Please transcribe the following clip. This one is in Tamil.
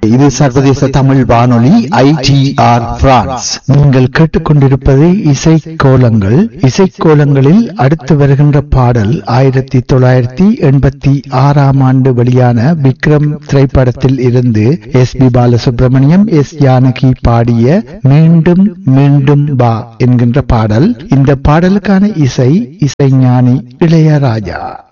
இது சர்வதேச தமிழ் வானொலி ITR பிரான்ஸ். நீங்கள் கேட்டுக்கொண்டிருப்பது இசைக்கோலங்கள். இசைக்கோலங்களில் அடுத்து வருகின்ற பாடல் 1986 ஆண்டு வெளியான விக்ரம் திரைப்படத்தில் இருந்து SP பாலசுப்ரமணியம், S ஜானகி பாடிய மீண்டும் மீண்டும் வா என்கின்ற பாடல். இந்த பாடலுக்கான இசைஞானி இளையராஜா.